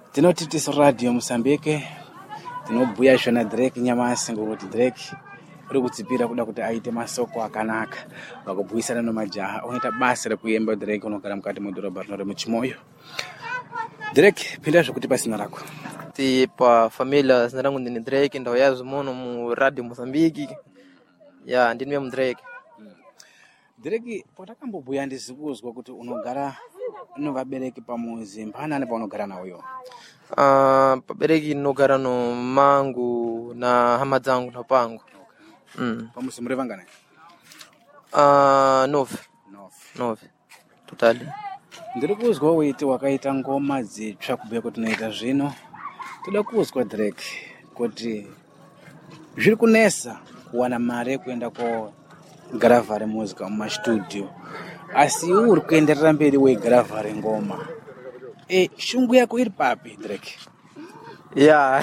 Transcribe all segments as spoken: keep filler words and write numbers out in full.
Tinoti Radio Mozambique tinobhuya zvona Drake nyamasi ngokuti Drake uri kudzipira kuda kuti aite masoko akanaka vakubhuisana nemajaha unoita basa rekuyemba. Drake unogara mukati mudhorobha rino remuchimoyo. Drake pinda zvokuti pasina rako ti pa família zina rangu ndini Drake ndo yazo muno mu Radio Mozambique ya ndini mu Drake. Drake patakambobhuya ndizikuzwa kuti unogara novabereki pamuzi mpanani paunogara nawoyo? Uh, pabereki nogara no mangu na hama dzangu na pangu. Mm. Pamuzi muri vangana? Uh, nove. Nove. Nove. Totally. Ndiri kuzwa weiti wakaita ngoma dzitsva kubhuya kuti unoita zvino. Toda kuzwa Drake kuti zviri kunesa kuwana mari yekuenda kogaravhare muzika mumastudio, asi uri kuenderera mberi weigaravhare ngoma. E, shungu yako iri papi Drake? Yeah.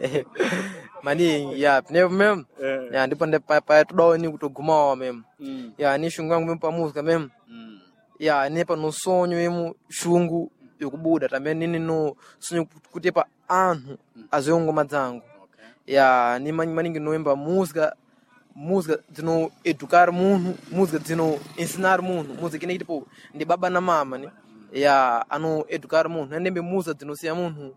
Mani ya pne mem. Yeah. Ya ndipo nde pa pa tudoni kutogumawa mem. Mm. Ya ni shungu yangu mem pa muzika mem. Mm. Ya ni pa no sonyo emu shungu yokubuda tambe nini no sonyo kutepa anhu mm. azongo madzangu. Okay. Ya ni mani maningi noemba muzika música dzino educar munhu, música dzino ensinar munhu, música ine tipo ndi baba na mama ne ya ano educar munhu, nembe música dzinosiya munhu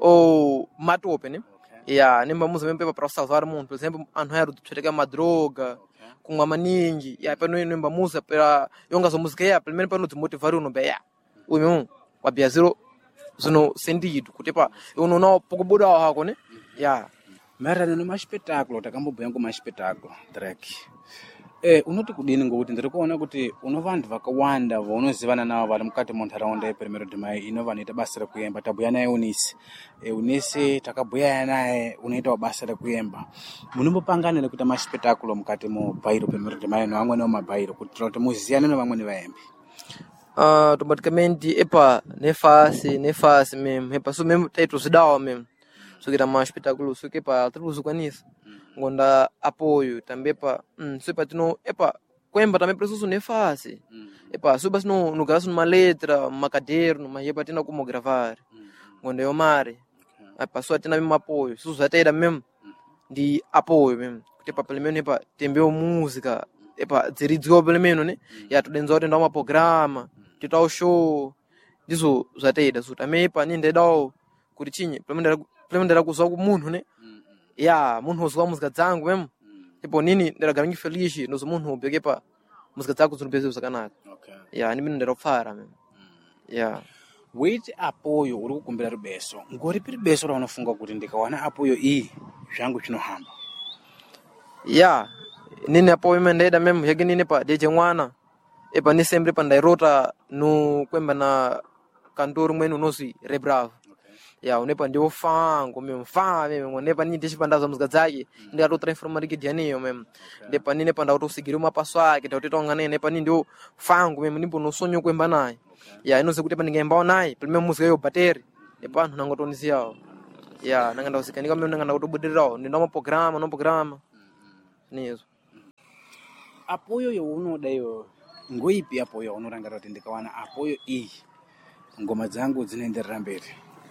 o matope ne ya nemba música membe para salvar munhu, por exemplo anhu ero kutsveteka madroga kumwa maningi ya pano nemba música para yonga zo música ya primeiro pano dzimotivar uno be ya uyu kwa biaziro zino sentido kutepa uno na pokubuda hako ne ya Marana no maspetáculo takambobhuya ngomaspetáculo Drake. Eh unoti kudini ngokuti ndiri kuona kuti uno vantu vakawanda vaunozivana navo vari mukati monharaunda yePrimero de Maio inova inoita basa rekuyemba. Tabhuya naye Unisi. E, Unisi takabhuya naye unoita basa rekuyemba. Munombopangana nekuita maspetáculo mukati muBairo Primero de Maio nevamwe nomumaBairo kuti kuti muziyane nevamwe nevayembi. Uh, automaticamente epa nefasi nefasi mesmo epa só mesmo teto zidawa mesmo. So que era mais espetáculo, so que para tudo com isso, quando apoio também para, hum, so para tu não, é para coemba também preciso nem fácil, é para só para no no caso numa letra, uma caderno, mas é para ter como gravar, quando eu mare, é para só ter mesmo apoio, só até era mesmo de apoio mesmo, que para pelo menos é para ter mesmo música, é para ter desgosto pelo menos né, e a tu dentro de um programa, de tal show, disso já tem isso também é para nem de dar curtinho, pelo menos Pelo ndera kuzwa kumunhu ne ya munhu uzwa muzika dzangu mem tipo nini ndera garangi feliz nozo munhu ubeke pa muzika dzangu zinobezo zakanaka. Okay. Ya ni mimi ndera kufara mem. Ya wait apoyo uri kukumbira rubeso ngori piri beso raunofunga kuti ndikawana apoyo iyi zvangu zvinohamba. Ya nini apoyo mimi ndaida mem yake nini pa deje mwana epa ni sempre pa ndairota no kwemba na kantoru mwenu unozi Rebravo. Ya unepa ndio fango mimi mfa mimi unepa ni ndichipandaza muzika dzake ndi to transformar ke dianiyo mimi ndepa nine panda utosigiri uma paso ake totitongana nene nepa ni ndio fango mimi nimbo no sonyo kwemba naye ya inoze kuti pa ningemba naye primeiro muzika yo bateri ndepa anthu nangotonisiyawo ya nanganda usikanika mimi nanganda kutobudirirawo ndi no programa no programa nizo apoyo yo unoda yo ngoipi apoyo unorangara kuti ndikawana apoyo iyi ngoma dzangu dzinoenderera mberi.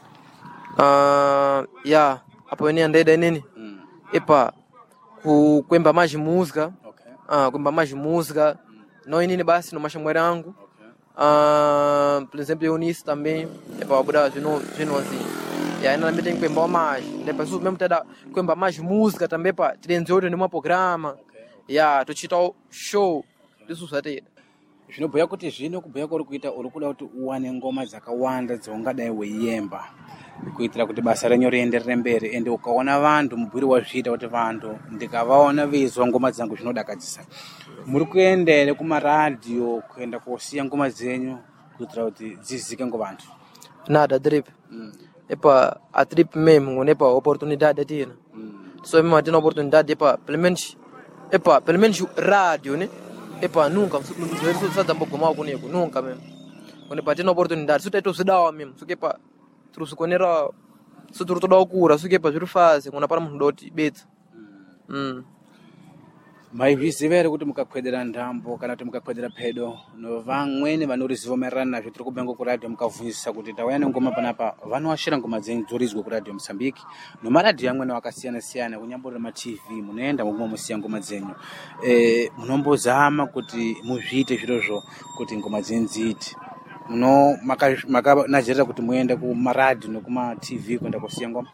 Uh, ya hapo ni ndaida nini mm. epa ku kwemba maji música okay. Ah kwemba maji música mm. no nini basi no mashambwera yangu okay. Ah por exemplo Unisi também epa buda zino zino assim ya ina mimi tem kwemba maji ndepa su mesmo tada kwemba maji música também pa tirenzoto ni programa okay. Ya tuchita show disu sate zvinobhuya kuti zvino kubhuya kuri kuita uri kuda kuti uwane ngoma dzakawanda dzaungadai weiyemba kuitira kuti basa renyu rienderere mberi ende ukaona vantu mubwiri wazviita kuti vantu ndikavaona veizwa ngoma dzangu zvinodakadzisa muri kuendere kumaradio kuenda kosiya ngoma dzenyu kuitira kuti dzizike ngovantu nada drip mm. epa a trip mesmo ngonepa oportunidade atina mm. so mesmo atina oportunidade epa pelo menos epa pelo menos rádio né epa nunca não só tambo como algo nego nunca mesmo quando atina oportunidade só teto sidawa mesmo só que epa trusukonera suturu toda ukura suke pa zviri fase ngona para munhu doti beta mm maizvizivere kuti mukakwedera ndambo kana kuti mukakwedera pedo no vamweni vanorizivomerana nazvo tiri kubenga kuradio mukavhunzisa kuti tauya nengoma panapa vanoashira ngoma dzenyu dzorizwa kuradio Mozambique nomaradhiyo amweni akasiyana siyana kunyambori matv munoenda moguma musiya ngoma dzenyu e, munombozama kuti muzviite zvirozvo kuti ngoma dzenyu dziite muno makanazirira kuti muende kumaradhiyo nekumatv kuenda kusiya ngoma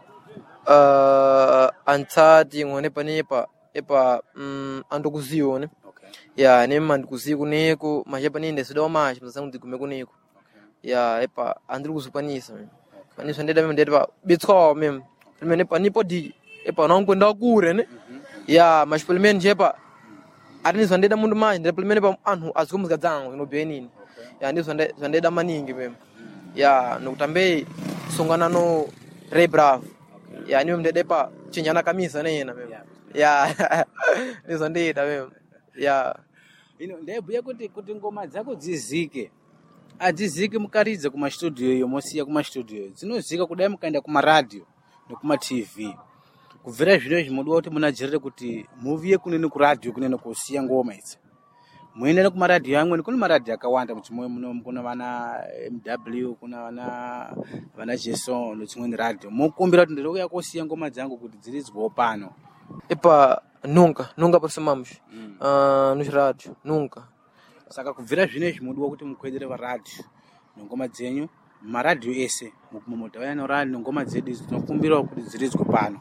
uh, antsati ngone panepa epa mm, andokuzione okay. ya ne mandikuzi kuneko maje paninde sidawo machi mzangu ndigume kuneko okay. ya epa andiri kuzukwanisa okay. Paniswa ndeda meme ndeda bitso meme pemene panipo di epa nangu ndakure ne mm -hmm. ya mashipelmen jepa arinizwa ndeda mundu manje ndeda pemene pa anhu azikumuzika dzangu inobenini okay. Ya ndizwa ndeda ndeda maningi meme mm. Ya nokutambe songana no Ray Bravo okay. Ya niwe ndeda pa chinjana kamisa nena meme yeah. Ya nizo ndida mimi ya ino ndebhuya kuti kuti ngoma dzako dzizike adzizike mukaridza kuma studio iyo mosiya kuma studio dzinozika kudai mukaenda kuma radio nekuma tv kubvira zvino zvimodiwa kuti munajirire kuti muviye kunene ku radio kunene kusiya ngoma idzi muende kuma radio amweni kune maradio akawanda muchimoyo muno kuna vana M W kuna vana vana Jason nedzimweni radio mukumbira kuti ndiri kuya kusiya ngoma dzangu kuti dziridzwo pano epa nunca nunca aproximamos mm. uh, nos rádios nunca saka kubvira zvino zvimodiwa kuti mukwedere va radio nongoma dzenyu maradio ese mukumotauya noradio ngoma dzedu dzinokumbira kuti dziridzwe pano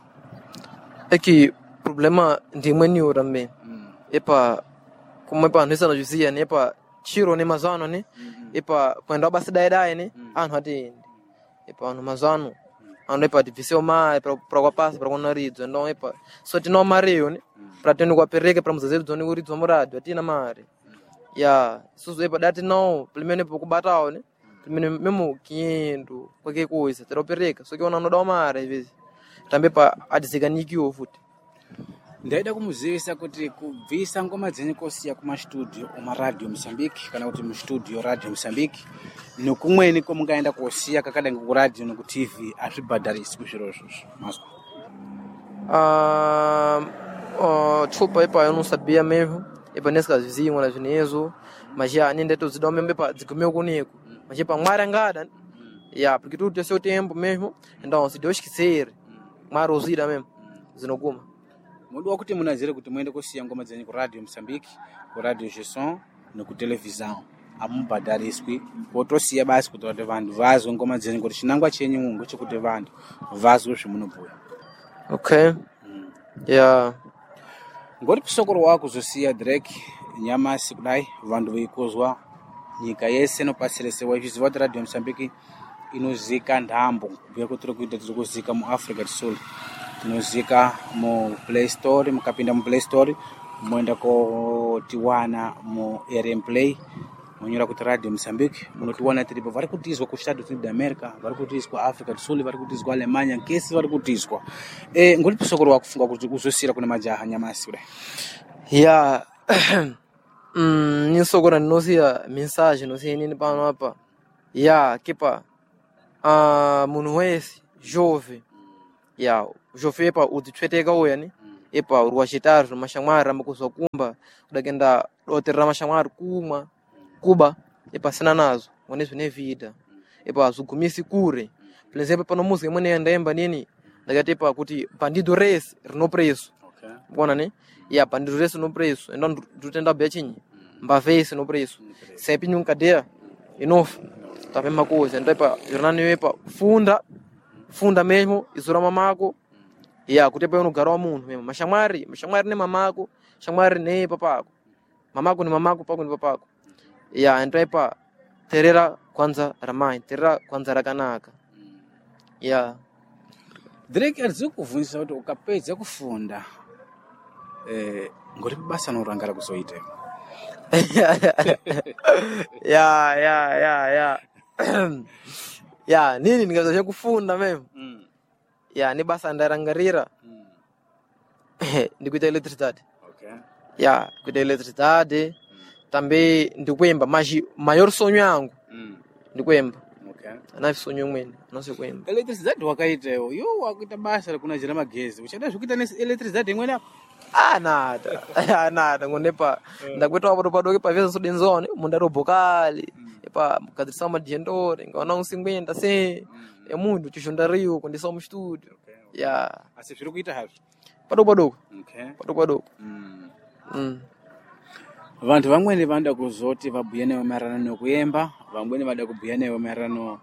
eki problema ndimweniwo tambe mm. epa kumwe pano isana jusia ne epa chiro ne mazano ne mm -hmm. Epa kwenda basi daidai ne mm. Anhu ati epa ano mazano ando epa divisio mai para para kwa passa para quando ridzo então epa só tino mareo né para tendo kwa pereke para muzazeru dzoni uri dzo murado atina mare ya suzo epa dati não primeiro pouco batao né primeiro mesmo quinhentos qualquer coisa tero pereka só que ona no dá mare às vezes também para adiziganikiwo futi ndaida kumuzivisa kuti kubvisa ngoma dzenyu kosiya kuma studio uma radio Mozambique kana kuti mu studio radio Mozambique nokumweni ko mungaenda kosiya kakadanga ku radio no ku tv azvibhadharisi kuzvirozvo mazwa ah uh, desculpa epa eu não sabia mesmo epa nesse caso vizinho na Junezo mas já nem deto zidão mesmo epa zicomeu comigo mas epa mara ngada ya porque tudo tem seu tempo mesmo então se Deus quiser mara uzira mesmo zinoguma mudiwa kuti munazire kuti muende kusiya ngoma dzenyu ku radio Mozambique ku radio Jason no ku televisão amubhadhariswi potosiya basi kuti vati vantu vazwe ngoma dzenyu kuti chinangwa chenyu mungu chekuti vantu vazwe zvimunobhuya okay mm. Ya ngoti pisokoro wako zosiya Drake nyamasi kudai vantu veikuzwa nyika yese nopasirese waizviziva kuti radio Mozambique inozika ndambo kubhuya kuti tiri kuita tiri kuzika mu Africa do Sul tinozika mu Play Store mukapinda mu Play Store moenda kotiwana mu R M Play monyora kuti radio Mozambique munotiwana tiripo vari kutizwa ku Estados Unidos da America vari kutizwa Africa do Sul vari kutizwa Alemanya nkesi vari kutizwa eh ngoli pisokoro wakufunga kuti uzosira kuna majaha nyamasi kudai ya mm nisokora ndinosiya message nosiya nini pano apa ya kipa ah munhu wese jovem ya jovem epa uditweteka uya ni epa urwachitari mashamwari ambakuzwa kumba kudagenda doterera mashamwari kumwa kuba epa sina nazo ngonezo ne vida epa zugumisi kure por exemplo pano música imwe ndaemba nini ndakati epa kuti bandido race rino preço okay bona ne ya bandido race no preço endo ndutenda bechinyi mbavese no preço sepi nunca dea enough tá a mesma coisa então epa jornal epa funda funda mesmo isura mamako ya kuti epa unogara wa munhu mesmo mashamwari mashamwari ne mamako shamwari ne papako mamako ni mamako pako ni papako ya então epa terera kwanza ramai terera kwanza rakanaka ya Drake alizokuvunisa kuti ukapedza kufunda eh ngori basa norangara kuzoita ya ya ya ya ya nini ningazoje kufunda meme mm. Ya ni basa ndarangarira mm. ndikuita electricity okay ya kuita electricity mm. Tambe ndikwemba mas maior sonho yangu mm. ndikwemba okay Okay. anafi sonyo mwene anose kuimba Electricity wakaitewo yo wakuita basa kunachira magezi uchada zvikuita neelectricity imweni apo ah nada ah nada ngonepa ndakweta wapo padoke paveza sodenzone mundaro bokali epa mukadzisa madjendore ngaona usingwenda se e munhu chishondariwo kundisa mu studio ya asi zviri kuita hazvo padoko padoko okay padoko padoko mm. mm. Vantu vamweni vanoda kuzoti vabhuye newe maererano nekuyemba, vamweni vada kubhuya newe maererano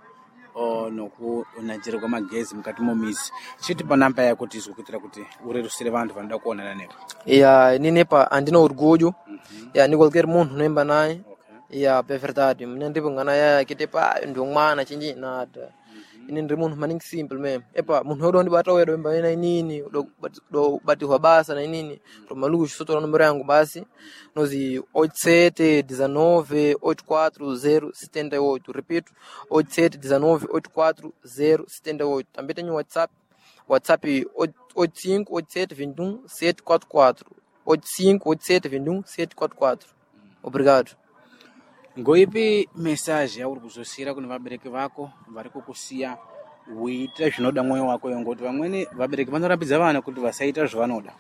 nokunachira kwamagezi mukati momizi. Chiti panamba yako tizwe kuitira kuti urerusire vantu vanoda kuonana newe. Ya ninepa andina orgulho. Mm-hmm. Ya ni qualquer munhu unoemba naye. Okay. Ya é verdade, mne ndipo ngana ya kitepa ndo mwana chinji nada. Ini ndiri munhu maningi simple mesmo. Epa munhu odo ndibata wedo emba ina nini, do do batirwa basa na nini, to maluxo soto número yangu basi. Nozi oito sete dezenove oitenta e quatro zero setenta e oito. Repito, oito sete dezenove oitenta e quatro zero setenta e oito. Também tenho WhatsApp. WhatsApp oito cinco oito sete dois um sete quatro quatro. oito cinco oito sete dois um sete quatro quatro. Obrigado. Ngoipi message yauri kuzosira kune vabereki vako vari kukusiya uita zvinoda mwoyo wako ngoti vamweni vabereki vanorambidza vana kuti vasaita zvavanoda.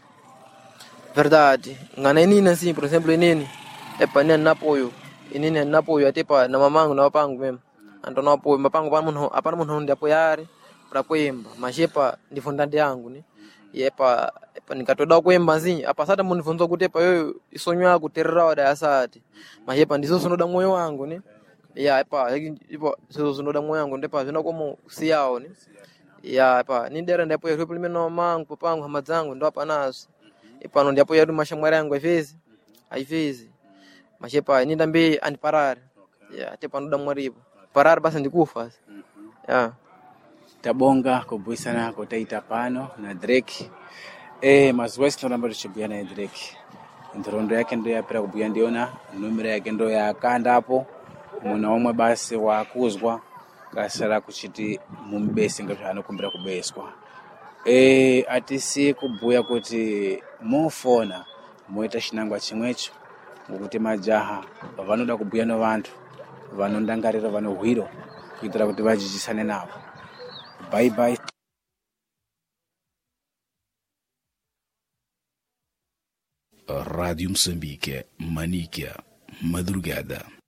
Verdade. Ngana inini assim, por exemplo, inini epa nina napoyo. Inini napoyo atepa na mamangu na wapangu mesmo. Antona apoio mapangu pa munhu apana munhu ndi apoiare para kuimba. Mas epa ndi fundante yangu ni. Epa epa nikatoda kuimba assim, apasata munhu funzo kuti epa yo isonyo yako terera da asati. Mas epa ndizo sonoda moyo wangu ni. Ya epa epa so sonoda moyo wangu ndepa zvina como siyao ni. Ya epa ni dera ndipo yo primeiro no mamangu papangu hama zangu ndo apanazo. Epa no ndipo yo mashamwara yangu efezi. Aifezi. Mas epa ni tambe andiparar. Ya tepa ndo mwaripo. Parar basi ndikufa. Ya. Tabonga kubwisana kotaita pano na Drake. Eh mazuwa sino namba tuchibhuya na Drake. Ndorondo yake ndo yapera kubhuya ndiona, numero yake ndo yakanda hapo. Muna omwe basi wakuzwa kasara kuchiti mumbese ngati anokumbira kubeswa. Eh atisi kubhuya kuti mofona moita chinangwa chimwecho ngokuti majaha vanoda kubhuya no vantu vanondangarira vanohwiro kuitira kuti vajijisane navo. Bye bye. Rádio Moçambique, Manica, madrugada.